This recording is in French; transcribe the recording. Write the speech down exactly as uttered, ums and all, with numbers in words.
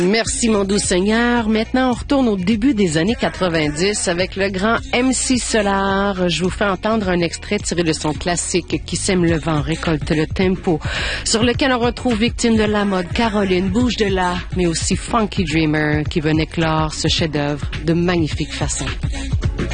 Merci, mon doux Seigneur. Maintenant, on retourne au début des années quatre-vingt-dix avec le grand M C Solar. Je vous fais entendre un extrait tiré de son classique Qui sème le vent récolte le tempo, sur lequel on retrouve victime de la mode Caroline, Bouge de là, mais aussi Funky Dreamer qui venait clore ce chef-d'œuvre de magnifique façon.